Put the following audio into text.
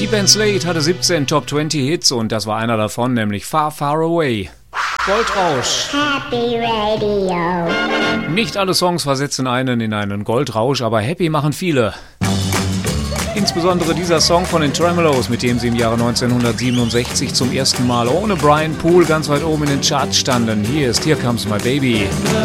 Die Band Slade hatte 17 Top 20 Hits und das war einer davon, nämlich Far Far Away. Goldrausch. Happy Radio. Nicht alle Songs versetzen einen in einen Goldrausch, aber happy machen viele. Insbesondere dieser Song von den Tremeloes, mit dem sie im Jahre 1967 zum ersten Mal ohne Brian Poole ganz weit oben in den Charts standen. Hier ist Here Comes My Baby.